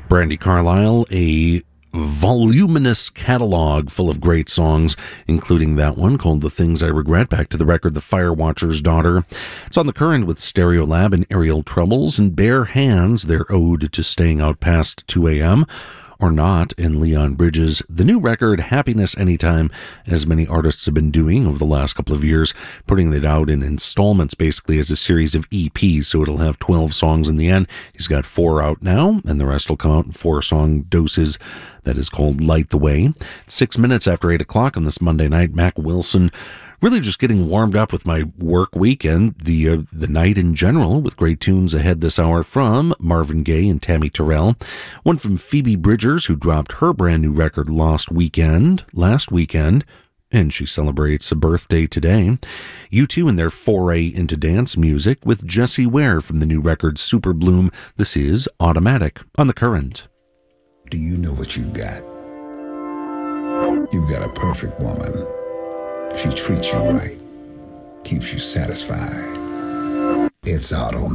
Brandi Carlile, a voluminous catalog full of great songs, including that one called The Things I Regret. Back to the record, The Firewatcher's Daughter. It's on The Current with Stereolab and Aerial Troubles, and Bare Hands, their ode to staying out past 2 a.m., or not, in Leon Bridges. The new record, Happiness Anytime, as many artists have been doing over the last couple of years, putting it out in installments, basically as a series of EPs, so it'll have 12 songs in the end. He's got 4 out now, and the rest will come out in 4-song doses. That is called Light the Way. 6 minutes after 8 o'clock on this Monday night, Mac Wilson, really just getting warmed up with my work weekend, the night in general, with great tunes ahead this hour from Marvin Gaye and Tammy Terrell. One from Phoebe Bridgers, who dropped her brand new record last weekend, and she celebrates a birthday today. U2 and their foray into dance music with Jessie Ware from the new record Super Bloom. This is Automatic on The Current. Do you know what you've got? You've got a perfect woman. She treats you right, keeps you satisfied. It's automatic.